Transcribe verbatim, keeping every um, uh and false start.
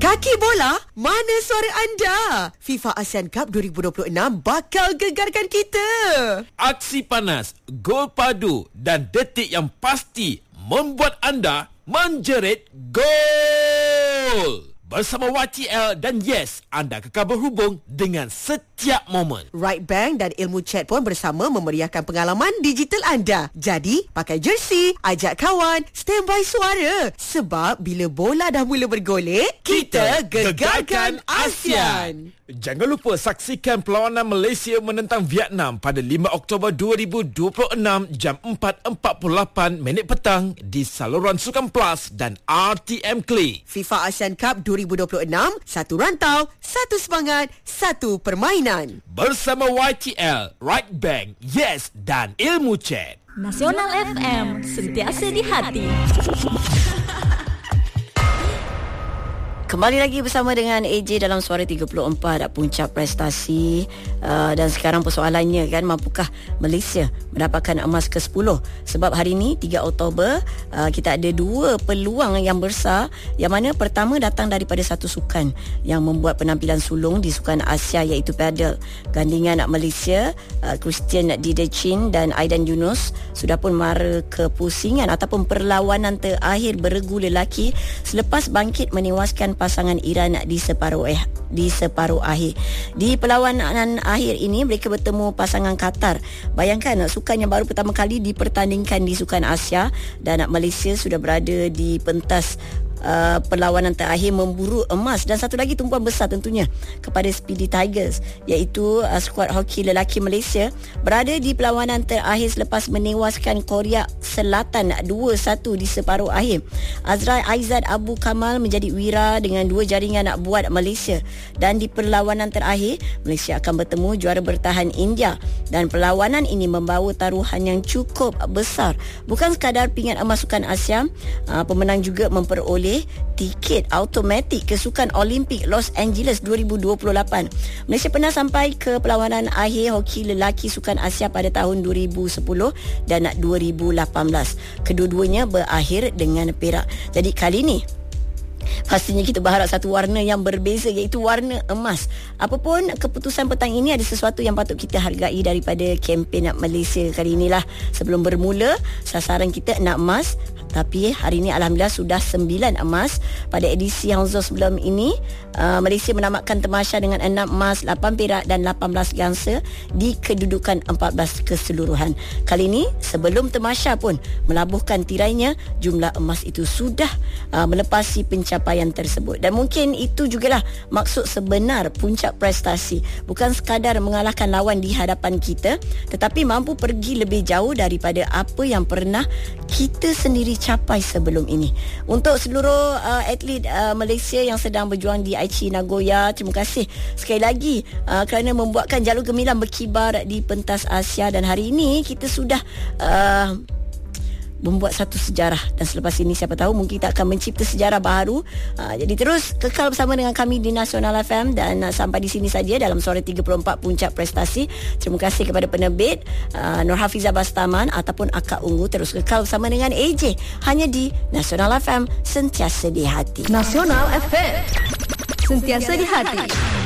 Kaki bola, mana suara anda? FIFA ASEAN Cup dua ribu dua puluh enam bakal gegarkan kita. Aksi panas, gol padu dan detik yang pasti membuat anda menjerit gol. Bersama Y T L dan Yes, anda kekal berhubung dengan setiap momen. Right Bank dan Ilmu Chat pun bersama memeriahkan pengalaman digital anda. Jadi, pakai jersey, ajak kawan, standby suara. Sebab bila bola dah mula bergolek, kita gegarkan ASEAN. Jangan lupa saksikan perlawanan Malaysia menentang Vietnam pada lima Oktober dua ribu dua puluh enam jam empat empat puluh lapan minit petang di saluran Sukan Plus dan R T M Klik. FIFA ASEAN Cup dua ribu dua puluh enam, satu rantau, satu semangat, satu permainan. Bersama Y T L, Right Bank, Yes dan Ilmu Chat. Nasional F M, sentiasa di hati. Kembali lagi bersama dengan A J dalam Suara tiga puluh empat, Puncak Prestasi. uh, Dan sekarang persoalannya kan, mampukah Malaysia mendapatkan emas ke sepuluh? Sebab hari ini tiga Oktober, uh, kita ada dua peluang yang besar. Yang mana pertama datang daripada satu sukan yang membuat penampilan sulung di Sukan Asia, iaitu padel. Gandingan Malaysia, uh, Christian Didechin dan Aidan Yunus sudah pun mara kepusingan ataupun perlawanan terakhir beregu lelaki selepas bangkit menewaskan pasangan Iran di separuh eh, di separuh akhir. Di perlawanan akhir ini mereka bertemu pasangan Qatar. Bayangkan, sukan yang baru pertama kali dipertandingkan di Sukan Asia dan Malaysia sudah berada di pentas Uh, perlawanan terakhir memburu emas. Dan satu lagi tumpuan besar tentunya kepada Speedy Tigers, iaitu uh, skuad hoki lelaki Malaysia berada di perlawanan terakhir selepas menewaskan Korea Selatan dua satu di separuh akhir. Azrai Aizad Abu Kamal menjadi wira dengan dua jaringan nak buat Malaysia. Dan di perlawanan terakhir, Malaysia akan bertemu juara bertahan India, dan perlawanan ini membawa taruhan yang cukup besar. Bukan sekadar pingat emas Sukan Asia, uh, pemenang juga memperoleh tiket automatik ke Sukan Olimpik Los Angeles dua ribu dua puluh lapan. Malaysia pernah sampai ke perlawanan akhir hoki lelaki Sukan Asia pada tahun dua ribu sepuluh dan dua ribu lapan belas. Kedua-duanya berakhir dengan perak. Jadi kali ini pastinya kita berharap satu warna yang berbeza, iaitu warna emas. Apapun keputusan petang ini, ada sesuatu yang patut kita hargai daripada kempen Malaysia kali inilah. Sebelum bermula, sasaran kita enam emas, tapi hari ini alhamdulillah sudah sembilan emas. Pada edisi Hangzhou sebelum ini, uh, Malaysia menamatkan tamasya dengan enam emas, lapan perak dan lapan belas gangsa di kedudukan empat belas keseluruhan. Kali ini sebelum tamasya pun melabuhkan tirainya, jumlah emas itu sudah uh, melepasi pencapaian tersebut. Dan mungkin itu jugalah maksud sebenar puncak prestasi. Bukan sekadar mengalahkan lawan di hadapan kita, tetapi mampu pergi lebih jauh daripada apa yang pernah kita sendiri capai sebelum ini. Untuk seluruh uh, atlet uh, Malaysia yang sedang berjuang di Aichi Nagoya, terima kasih sekali lagi uh, kerana membuatkan jalur gemilang berkibar di pentas Asia. Dan hari ini kita sudah uh, membuat satu sejarah, dan selepas ini siapa tahu mungkin kita akan mencipta sejarah baru. Uh, jadi terus kekal bersama dengan kami di Nasional F M, dan uh, sampai di sini saja dalam Suara tiga puluh empat Puncak Prestasi. Terima kasih kepada penerbit uh, Nur Hafizah Bastaman ataupun Akak Ungu. Terus kekal bersama dengan A J hanya di Nasional F M, sentiasa di hati. Nasional F M, sentiasa di hati.